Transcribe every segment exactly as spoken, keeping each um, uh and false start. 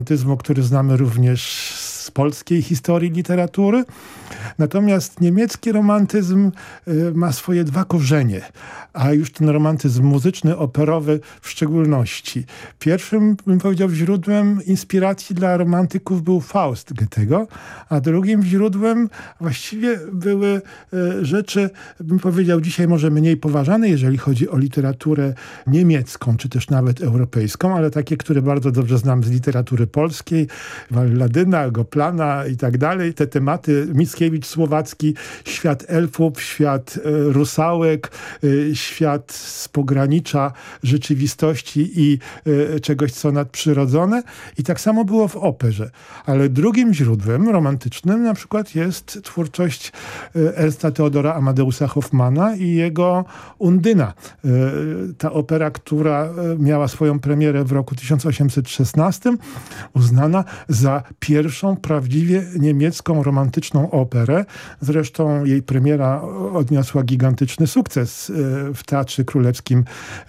romantyzmu, który znamy również z polskiej historii literatury. Natomiast niemiecki romantyzm ma swoje dwa korzenie, a już ten romantyzm muzyczny, operowy w szczególności. Pierwszym, bym powiedział, źródłem inspiracji dla romantyków był Faust Goethego, a drugim źródłem właściwie były rzeczy, bym powiedział, dzisiaj może mniej poważane, jeżeli chodzi o literaturę niemiecką, czy też nawet europejską, ale takie, które bardzo dobrze znam z literatury polskiej, Walladyna, Goplana i tak dalej. Te tematy, Mickiewicz Słowacki, świat elfów, świat e, rusałek, e, świat z pogranicza rzeczywistości i e, czegoś, co nadprzyrodzone. I tak samo było w operze. Ale drugim źródłem romantycznym na przykład jest twórczość e, Ernsta Theodora Amadeusa Hoffmana i jego Undyna. E, ta opera, która miała swoją premierę w roku tysiąc osiemset szesnastym, uznana za pierwszą prawdziwie niemiecką romantyczną operę. Zresztą jej premiera odniosła gigantyczny sukces w Teatrze Królewskim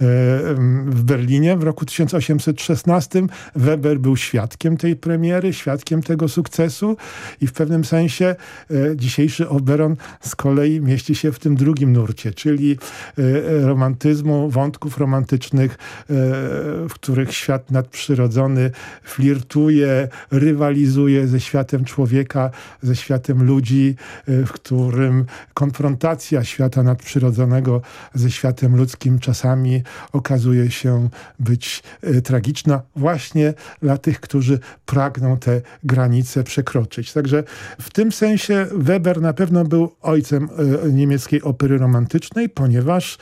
w Berlinie w roku tysiąc osiemset szesnastym. Weber był świadkiem tej premiery, świadkiem tego sukcesu i w pewnym sensie dzisiejszy Oberon z kolei mieści się w tym drugim nurcie, czyli romantyzmu, wątków romantycznych, w których świat nadprzyrodzony flirtuje, rywalizuje ze światem człowieka, ze światem ludzi, w którym konfrontacja świata nadprzyrodzonego ze światem ludzkim czasami okazuje się być tragiczna właśnie dla tych, którzy pragną te granice przekroczyć. Także w tym sensie Weber na pewno był ojcem niemieckiej opery romantycznej, ponieważ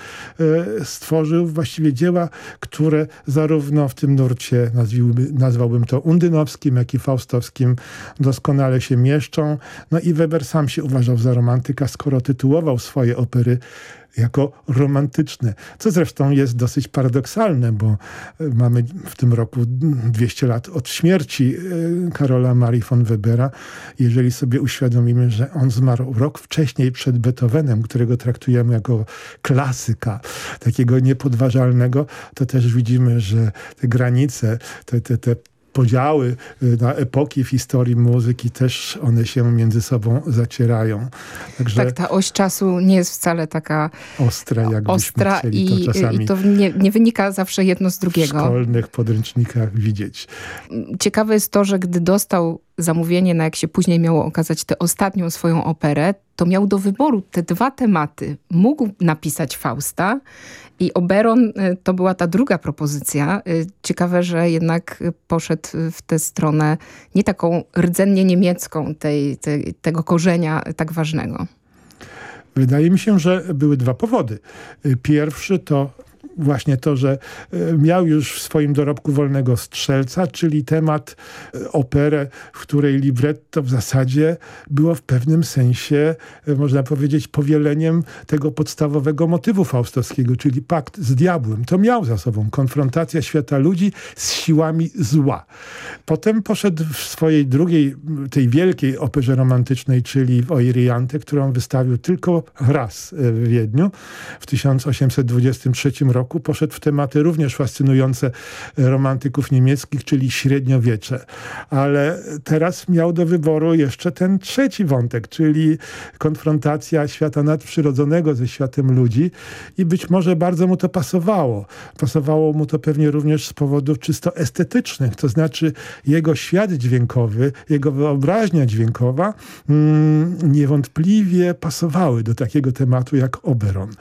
stworzył właściwie dzieła, które zarówno w tym nurcie, nazwałbym to undynowskim, jak i faustowskim, doskonale się mieszczą. No i Weber sam się uważał za romantyka, skoro tytułował swoje opery jako romantyczne. Co zresztą jest dosyć paradoksalne, bo mamy w tym roku dwieście lat od śmierci Karola Marii von Webera. Jeżeli sobie uświadomimy, że on zmarł rok wcześniej przed Beethovenem, którego traktujemy jako klasyka, takiego niepodważalnego, to też widzimy, że te granice, te, te, te podziały na epoki w historii muzyki też one się między sobą zacierają. Także tak, ta oś czasu nie jest wcale taka ostra, jakbyśmy ostra chcieli i, to czasami i to nie, nie wynika zawsze jedno z drugiego. W szkolnych podręcznikach widzieć. Ciekawe jest to, że gdy dostał zamówienie na, jak się później miało okazać, tę ostatnią swoją operę, to miał do wyboru te dwa tematy. Mógł napisać Fausta i Oberon to była ta druga propozycja. Ciekawe, że jednak poszedł w tę stronę nie taką rdzennie niemiecką tej, tej, tego korzenia tak ważnego. Wydaje mi się, że były dwa powody. Pierwszy to właśnie to, że miał już w swoim dorobku Wolnego Strzelca, czyli temat, operę, w której libretto w zasadzie było w pewnym sensie, można powiedzieć, powieleniem tego podstawowego motywu faustowskiego, czyli pakt z diabłem. To miał za sobą konfrontacja świata ludzi z siłami zła. Potem poszedł w swojej drugiej, tej wielkiej operze romantycznej, czyli w Euryantę, którą wystawił tylko raz w Wiedniu w tysiąc osiemset dwudziestym trzecim roku. Poszedł w tematy również fascynujące romantyków niemieckich, czyli średniowiecze. Ale teraz miał do wyboru jeszcze ten trzeci wątek, czyli konfrontacja świata nadprzyrodzonego ze światem ludzi i być może bardzo mu to pasowało. Pasowało mu to pewnie również z powodów czysto estetycznych, to znaczy jego świat dźwiękowy, jego wyobraźnia dźwiękowa mm, niewątpliwie pasowały do takiego tematu jak Oberon.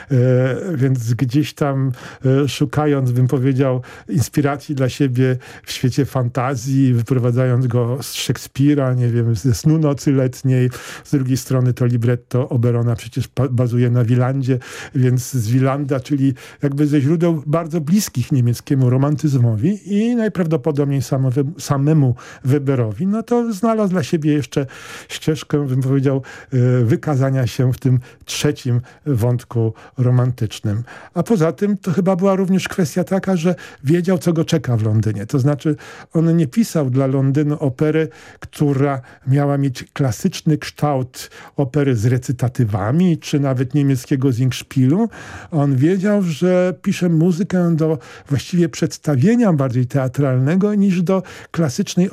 E, więc gdzieś tam e, szukając, bym powiedział, inspiracji dla siebie w świecie fantazji, wyprowadzając go z Szekspira, nie wiem, ze Snu nocy letniej. Z drugiej strony to libretto Oberona przecież bazuje na Wielandzie, więc z Wielanda, czyli jakby ze źródeł bardzo bliskich niemieckiemu romantyzmowi i najprawdopodobniej samemu, samemu Weberowi, no to znalazł dla siebie jeszcze ścieżkę, bym powiedział, wykazania się w tym trzecim wątku romantycznym. A poza tym tym to chyba była również kwestia taka, że wiedział, co go czeka w Londynie. To znaczy, on nie pisał dla Londynu opery, która miała mieć klasyczny kształt opery z recytatywami, czy nawet niemieckiego Singspielu. On wiedział, że pisze muzykę do właściwie przedstawienia bardziej teatralnego niż do klasycznej